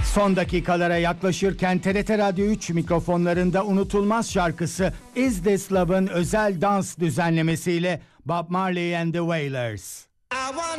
Son dakikalara yaklaşırken TRT Radyo 3 mikrofonlarında unutulmaz şarkısı Is This Love'ın özel dans düzenlemesiyle Bob Marley and the Wailers.